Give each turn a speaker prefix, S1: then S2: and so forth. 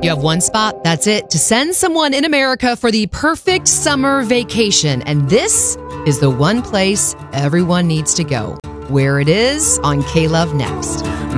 S1: You have one spot, that's it, to send someone in America for the perfect summer vacation. And this is the one place everyone needs to go. Where it is on K-Love Next.